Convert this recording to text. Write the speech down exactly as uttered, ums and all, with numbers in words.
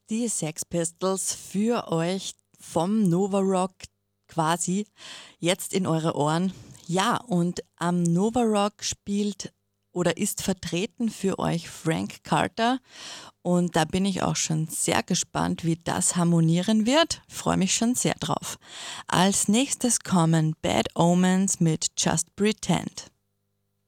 die Sex Pistols für euch vom Nova Rock quasi jetzt in eure Ohren. Ja, und am Nova Rock spielt oder ist vertreten für euch Frank Carter und da bin ich auch schon sehr gespannt, wie das harmonieren wird. Freue mich schon sehr drauf. Als nächstes kommen Bad Omens mit Just Pretend.